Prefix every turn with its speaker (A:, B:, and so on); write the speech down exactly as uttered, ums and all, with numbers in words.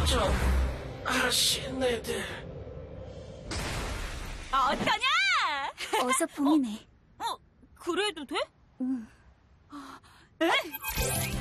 A: 좀 하시네들.
B: 어떠냐?
C: 어서 봉인해.
B: 어, 그래도 돼?
C: 응.
B: 에?